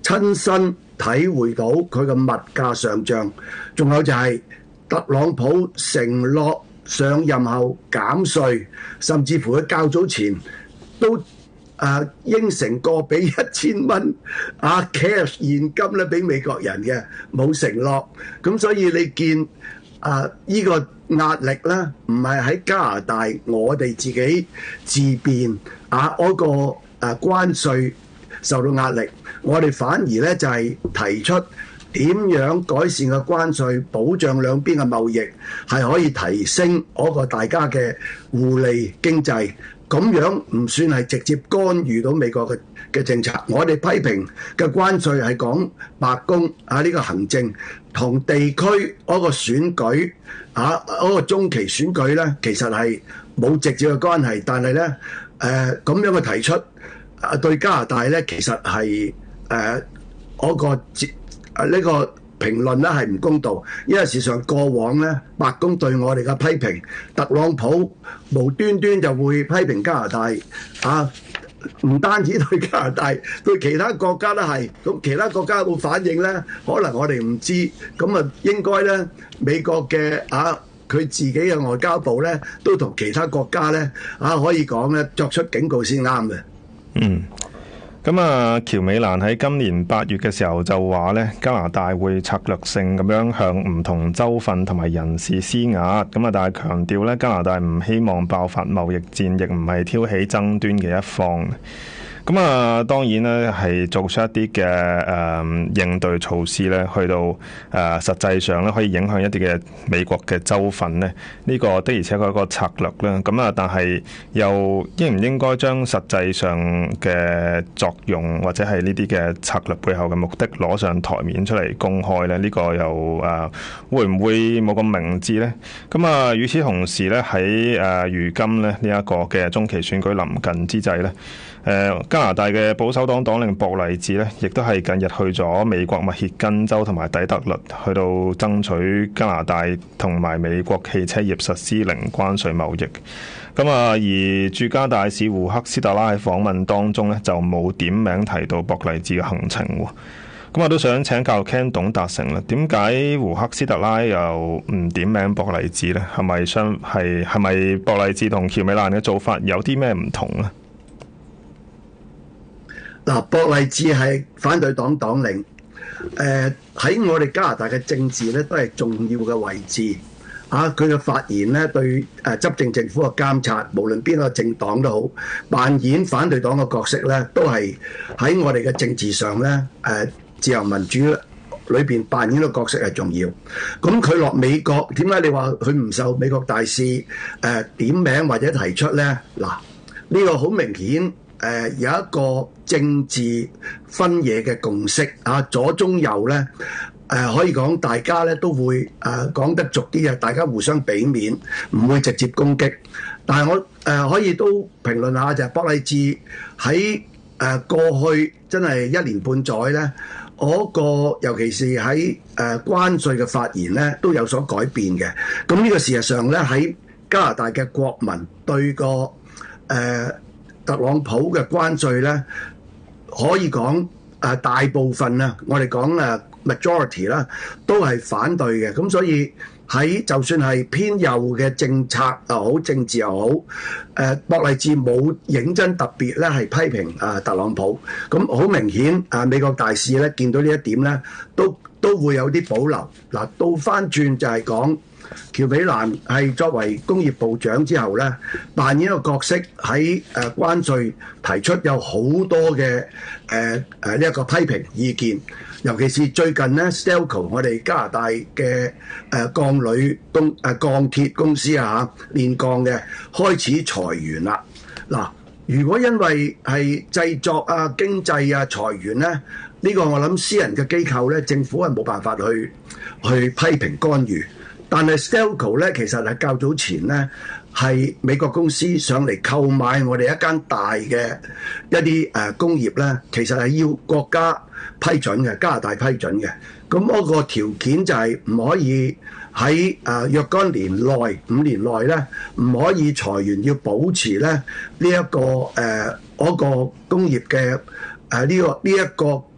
親身體會到佢嘅物價上漲，仲有就係特朗普承諾上任後減稅，甚至乎佢較早前都應承過俾1000蚊cash 現金咧俾美國人嘅，冇承諾。咁所以你見呢個壓力咧，唔係喺加拿大我哋自己自辯嗰個關稅受到壓力，我哋反而咧就係提出點樣改善個關稅，保障兩邊嘅貿易係可以提升嗰個大家嘅互利經濟。咁樣唔算係直接干預到美國嘅政策。我哋批評嘅關稅係講白宮呢個行政同地區嗰個選舉嗰個中期選舉咧，其實係冇直接嘅關係。但係咧咁樣嘅提出對加拿大咧，其實係嗰個呢個評論咧係唔公道，因為事實上過往咧白宮對我哋嘅批評，特朗普無端端就會批評加拿大唔單止對加拿大，對其他國家都係。咁其他國家有冇反應咧？可能我哋唔知。咁應該咧美國嘅佢自己嘅外交部咧都同其他國家咧可以講咧作出警告先啱嘅。 咁喬美蘭喺今年8月嘅時候就話咧，加拿大會策略性咁樣向唔同州份同埋人士施壓，但係強調咧加拿大唔希望爆發貿易戰，亦唔係挑起爭端嘅一方。當然咧係做出一啲嘅應對措施咧，去到實際上咧可以影響一啲嘅美國嘅州份咧，呢個的而且確一個策略啦。但係又應唔應該將實際上嘅作用或者係呢啲嘅策略背後嘅目的攞上台面出嚟公開咧？呢個又會唔會冇咁明智咧？與此同時咧，喺如今咧呢一個嘅中期選舉臨近之際咧，加拿大嘅保守黨黨領博勵治咧，亦都係近日去咗美國密歇根州同埋底特律，去到爭取加拿大同埋美國汽車業實施零關稅貿易。而駐加大使胡克斯特拉喺訪問當中咧，就冇點名提到博勵治嘅行程。我都想請教 Ken 董達成啦，點解胡克斯特拉又唔點名博勵治咧？係咪博勵治同喬美蘭嘅做法有啲咩唔同咧？ 博勵治係反對黨黨領，喺我哋加拿大嘅政治咧都係重要嘅位置。佢嘅發言咧對執政政府嘅監察，無論邊個政黨都好，扮演反對黨嘅角色咧，都係喺我哋嘅政治上咧自由民主裏邊扮演嘅角色係重要。咁佢落美國，點解你話佢唔受美國大使點名或者提出咧？呢個好明顯。有一個政治分野嘅共識左中右咧，可以講大家咧都會講得俗啲大家互相俾面，唔會直接攻擊。但係我可以都評論下就係博勵治喺過去真係1年半載咧，嗰個尤其是喺關稅嘅發言咧都有所改變嘅。咁呢個事實上咧喺加拿大嘅國民對個特朗普嘅關稅咧，可以講大部分我哋講majority 啦，都係反對嘅。咁所以喺就算係偏右嘅政策又好，政治又好，博勵治冇認真特別咧係批評特朗普。咁好明顯美國大使咧見到呢一點咧，都會有啲保留。倒翻轉就係講。喬美蘭係作為工業部長之後咧，扮演一個角色喺關稅提出有好多嘅呢一個批評意見，尤其是最近咧 Stelco 我哋加拿大嘅鋼鐵公司煉鋼嘅開始裁員啦。如果因為係製作經濟裁員咧，呢個我諗私人嘅機構咧，政府係冇辦法去批評干預。但係 Stelco 咧，其實係較早前咧，係美國公司上嚟購買我哋一間大嘅一啲工業咧，其實係要國家批准嘅，加拿大批准嘅。咁嗰個條件就係唔可以喺若干年內5年內咧，唔可以裁員，要保持咧呢一個嗰個工業嘅呢一個